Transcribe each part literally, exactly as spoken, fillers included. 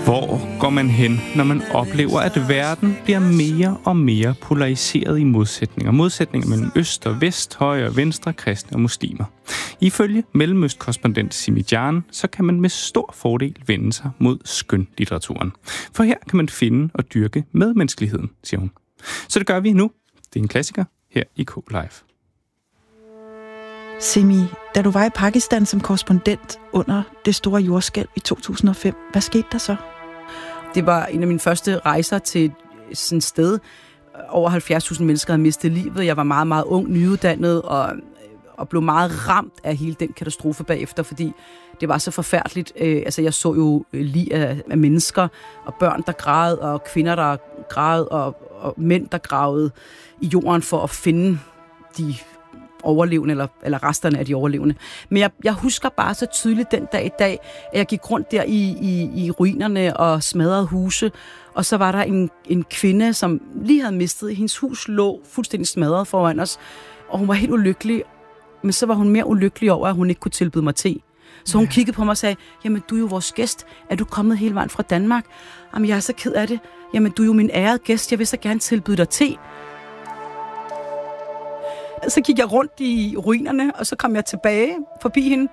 Hvor går man hen, når man oplever, at verden bliver mere og mere polariseret i modsætninger? Modsætninger mellem øst og vest, højre og venstre, kristne og muslimer. Ifølge Mellemøst-korrespondent Simi Jan, så kan man med stor fordel vende sig mod skønlitteraturen. For her kan man finde og dyrke medmenneskeligheden, siger hun. Så det gør vi nu. Det er en klassiker her i K-Live. Simi, da du var i Pakistan som korrespondent under det store jordskælv i to tusind og fem, hvad skete der så? Det var en af mine første rejser til sådan et sted. Over halvfjerds tusind mennesker havde mistet livet. Jeg var meget, meget ung, nyuddannet og, og blev meget ramt af hele den katastrofe bagefter, fordi det var så forfærdeligt. Altså, jeg så jo lig af, af mennesker og børn, der græd, og kvinder, der græd, og, og mænd, der gravede i jorden for at finde de overlevende, eller, eller resterne af de overlevende. Men jeg, jeg husker bare så tydeligt den dag i dag, at jeg gik rundt der i, i, i ruinerne og smadrede huse, og så var der en, en kvinde, som lige havde mistet, hendes hus lå fuldstændig smadret foran os, og hun var helt ulykkelig, men så var hun mere ulykkelig over, at hun ikke kunne tilbyde mig te. Så hun ja. kiggede på mig og sagde, jamen du er jo vores gæst, er du kommet hele vejen fra Danmark? Jamen jeg er så ked af det, jamen du er jo min ærede gæst, jeg vil så gerne tilbyde dig te. Så gik jeg rundt i ruinerne, og så kom jeg tilbage forbi hende.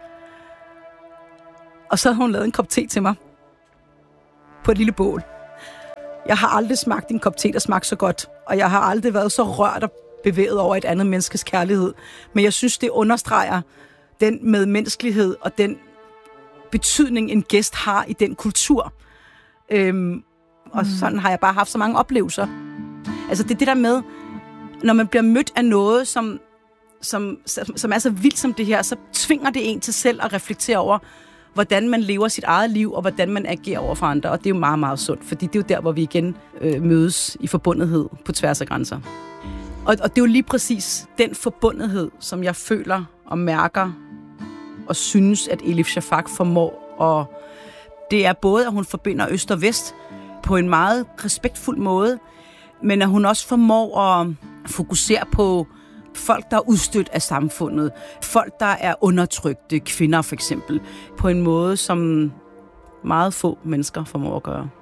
Og så havde hun lavet en kop te til mig. På et lille bål. Jeg har aldrig smagt en kop te, der smagte så godt. Og jeg har aldrig været så rørt og bevæget over et andet menneskes kærlighed. Men jeg synes, det understreger den medmenneskelighed og den betydning, en gæst har i den kultur. Øhm, og mm. sådan har jeg bare haft så mange oplevelser. Altså det er det der med, når man bliver mødt af noget, som, som, som er så vildt som det her, så tvinger det en til selv at reflektere over, hvordan man lever sit eget liv, og hvordan man agerer over for andre. Og det er jo meget, meget sundt, fordi det er jo der, hvor vi igen øh, mødes i forbundethed på tværs af grænser. Og, og det er jo lige præcis den forbundethed, som jeg føler og mærker og synes, at Elif Shafak formår. Og det er både, at hun forbinder øst og vest på en meget respektfuld måde, men at hun også formår at fokusere på folk, der er udstødt af samfundet. Folk, der er undertrykte, kvinder for eksempel, på en måde, som meget få mennesker formår at gøre.